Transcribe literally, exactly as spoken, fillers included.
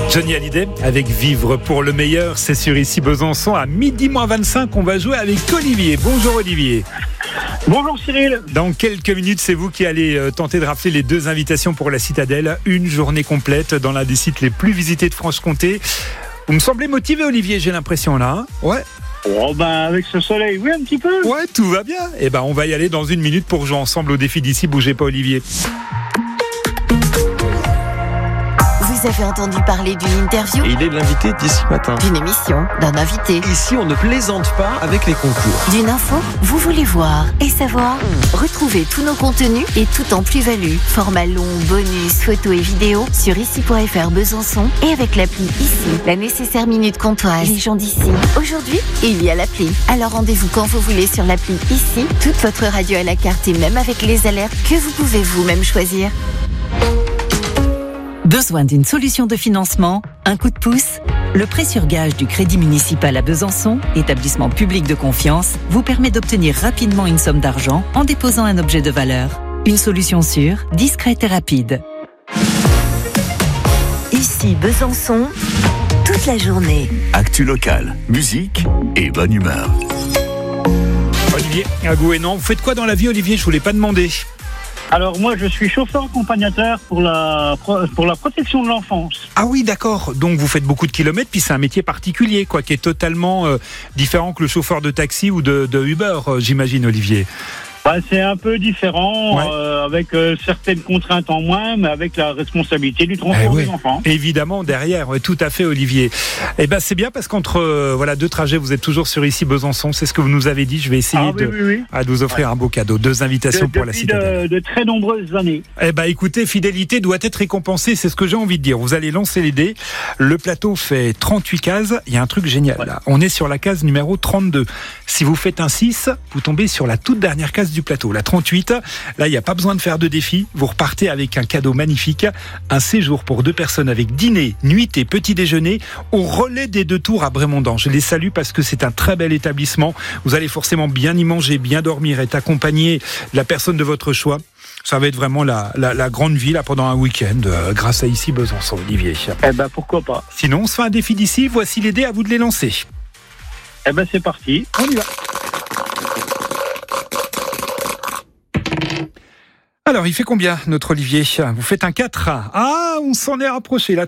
Johnny Hallyday avec Vivre pour le meilleur, c'est sur Ici Besançon à midi moins vingt-cinq. On va jouer avec Olivier. Bonjour Olivier. Bonjour Cyril. Dans quelques minutes, c'est vous qui allez tenter de rafler les deux invitations pour la Citadelle. Une journée complète dans l'un des sites les plus visités de Franche-Comté. Vous me semblez motivé Olivier, j'ai l'impression là. Hein ouais. Oh ben avec ce soleil, oui un petit peu. Ouais, tout va bien. Et ben on va y aller dans une minute pour jouer ensemble au défi d'ici. Bougez pas Olivier. Vous avez entendu parler d'une interview ? Et il est l'invité d'ici matin. D'une émission ? D'un invité ? Ici, on ne plaisante pas avec les concours. D'une info ? Vous voulez voir et savoir ? Retrouvez tous nos contenus et tout en plus-value. Format long, bonus, photos et vidéos sur ici point f r Besançon et avec l'appli Ici. La nécessaire minute comptoise. Les gens d'ici. Aujourd'hui, il y a l'appli. Alors rendez-vous quand vous voulez sur l'appli Ici. Toute votre radio à la carte et même avec les alertes que vous pouvez vous-même choisir. Besoin d'une solution de financement ? Un coup de pouce ? Le prêt sur gage du Crédit municipal à Besançon, établissement public de confiance, vous permet d'obtenir rapidement une somme d'argent en déposant un objet de valeur. Une solution sûre, discrète et rapide. Ici Besançon, toute la journée. Actu locale, musique et bonne humeur. Olivier, à Gouénan, vous faites quoi dans la vie Olivier ? Je vous l'ai pas demandé. Alors moi je suis chauffeur accompagnateur pour la, pour la protection de l'enfance. Ah oui d'accord, donc vous faites beaucoup de kilomètres, puis c'est un métier particulier quoi, qui est totalement euh, différent que le chauffeur de taxi ou de, de Uber, euh, j'imagine Olivier. Bah, c'est un peu différent, ouais. euh, avec euh, certaines contraintes en moins, mais avec la responsabilité du transport eh ouais. des enfants. Évidemment, derrière, ouais, tout à fait, Olivier. Eh ben, c'est bien parce qu'entre euh, voilà deux trajets, vous êtes toujours sur Ici Besançon. C'est ce que vous nous avez dit. Je vais essayer ah, oui, de, oui, oui. à de vous offrir ouais. un beau cadeau, deux invitations de, pour la Citadelle. De, de très nombreuses années. Eh ben, écoutez, fidélité doit être récompensée. C'est ce que j'ai envie de dire. Vous allez lancer les dés. Le plateau fait trente-huit cases. Il y a un truc génial ouais. là. On est sur la case numéro trente-deux. Si vous faites un six, vous tombez sur la toute dernière case du plateau, la trente-huit. Là, il n'y a pas besoin de faire de défi. Vous repartez avec un cadeau magnifique. Un séjour pour deux personnes avec dîner, nuitée, petit déjeuner au relais des deux tours à Brémondan. Je les salue parce que c'est un très bel établissement. Vous allez forcément bien y manger, bien dormir, être accompagné de la personne de votre choix. Ça va être vraiment la, la, la grande vie là, pendant un week-end euh, grâce à Ici Besançon, Olivier. Eh ben, pourquoi pas. Sinon, on se fait un défi d'ici. Voici les dés, à vous de les lancer. Eh ben, c'est parti. On y va. Alors, il fait combien, notre Olivier ? Vous faites un quatre. Ah, on s'en est rapproché. La